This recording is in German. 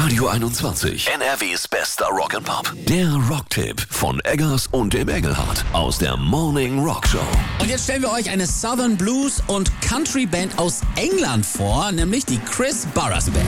Radio 21, NRWs bester Rock'n'Pop. Der Rocktipp von Eggers und dem Engelhardt aus der Morning Rock Show. Und jetzt stellen wir euch eine Southern Blues und Country Band aus England vor, nämlich die Chris Barras Band.